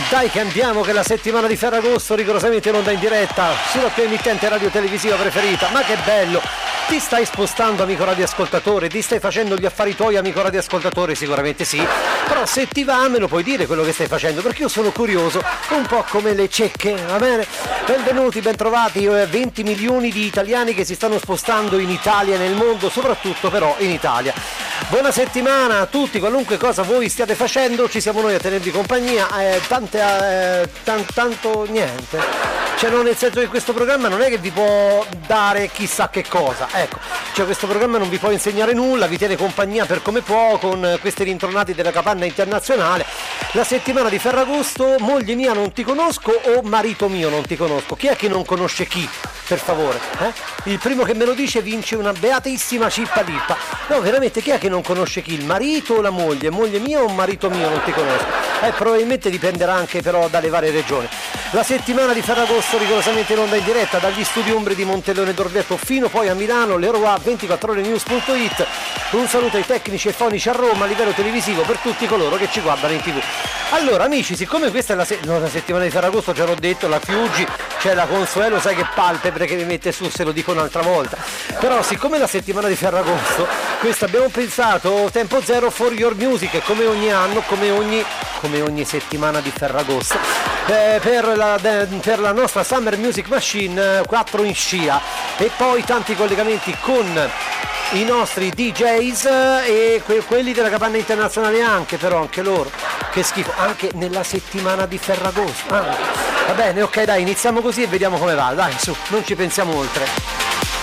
Dai che andiamo, che la settimana di Ferragosto rigorosamente in onda in diretta sulla tua emittente radiotelevisiva preferita. Ma che bello! Ti stai spostando, amico radioascoltatore? Ti stai facendo gli affari tuoi, amico radioascoltatore? Sicuramente sì. Però se ti va me lo puoi dire quello che stai facendo, perché io sono curioso, un po' come le cecche, va bene? Benvenuti, bentrovati, 20 milioni di italiani che si stanno spostando in Italia e nel mondo, soprattutto però in Italia. Buona settimana a tutti, qualunque cosa voi stiate facendo, ci siamo noi a tenervi compagnia, tanto niente. Cioè, non, nel senso che questo programma non è che vi può dare chissà che cosa, ecco, cioè questo programma non vi può insegnare nulla, vi tiene compagnia per come può con questi rintronati della capanna internazionale. La settimana di Ferragosto, moglie mia non ti conosco o marito mio non ti conosco? Chi è che non conosce chi? Per favore, Il primo che me lo dice vince una beatissima cippa lippa. No, veramente, chi è che non conosce chi? Il marito o la moglie? Moglie mia o marito mio non ti conosco? Probabilmente dipenderà anche però dalle varie regioni. La settimana di Ferragosto rigorosamente in onda in diretta dagli studi Umbri di Monteleone d'Orvieto fino poi a Milano, l'Eroa 24orenews.it. Un saluto ai tecnici e fonici a Roma a livello televisivo per tutti coloro che ci guardano in TV. Allora amici, siccome questa è la settimana di Ferragosto, già l'ho detto, la Fiuggi, c'è la Consuelo, sai che palpebre che mi mette su, se lo dico un'altra volta. Però siccome è la settimana di Ferragosto, questa abbiamo pensato tempo zero for your music, come ogni anno, come ogni settimana di Ferragosto, per la nostra Summer Music Machine 4 in scia, e poi tanti collegamenti con i nostri DJs e quelli della capanna internazionale anche, però anche loro, che schifo, anche nella settimana di Ferragosto. Va bene, ok, dai, iniziamo così e vediamo come va, dai, su, non ci pensiamo oltre.